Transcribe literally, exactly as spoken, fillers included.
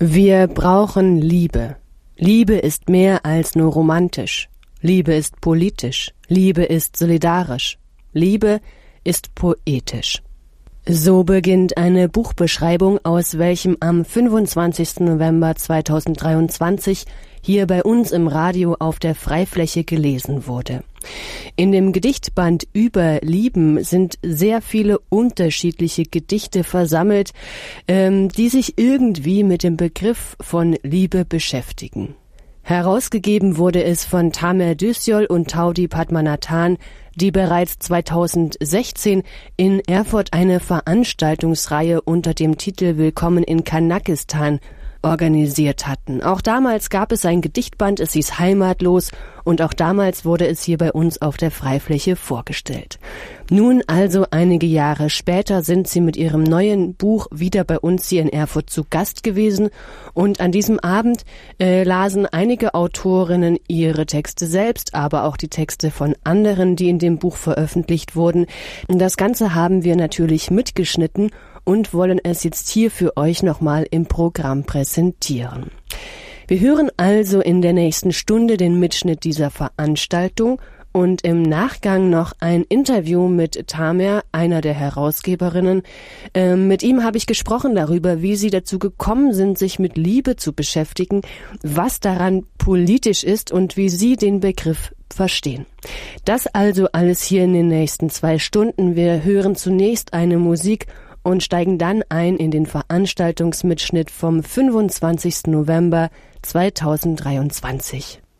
Wir brauchen Liebe. Liebe ist mehr als nur romantisch. Liebe ist politisch. Liebe ist solidarisch. Liebe ist poetisch. So beginnt eine Buchbeschreibung, aus welchem am fünfundzwanzigsten November zweitausenddreiundzwanzig hier bei uns im Radio auf der Freifläche gelesen wurde. In dem Gedichtband Über Lieben sind sehr viele unterschiedliche Gedichte versammelt, ähm, die sich irgendwie mit dem Begriff von Liebe beschäftigen. Herausgegeben wurde es von Tamer Düsjol und Taudi Padmanathan, die bereits zweitausendsechzehn in Erfurt eine Veranstaltungsreihe unter dem Titel Willkommen in Kanakistan organisiert hatten. Auch damals gab es ein Gedichtband, es hieß Heimatlos, und auch damals wurde es hier bei uns auf der Freifläche vorgestellt. Nun also einige Jahre später sind sie mit ihrem neuen Buch wieder bei uns hier in Erfurt zu Gast gewesen, und an diesem Abend äh, lasen einige Autorinnen ihre Texte selbst, aber auch die Texte von anderen, die in dem Buch veröffentlicht wurden. Das Ganze haben wir natürlich mitgeschnitten und wollen es jetzt hier für euch nochmal im Programm präsentieren. Wir hören also in der nächsten Stunde den Mitschnitt dieser Veranstaltung und im Nachgang noch ein Interview mit Tamer, einer der Herausgeberinnen. Ähm, mit ihm habe ich gesprochen darüber, wie sie dazu gekommen sind, sich mit Liebe zu beschäftigen, was daran politisch ist und wie sie den Begriff verstehen. Das also alles hier in den nächsten zwei Stunden. Wir hören zunächst eine Musik und steigen dann ein in den Veranstaltungsmitschnitt vom fünfundzwanzigsten November zweitausenddreiundzwanzig.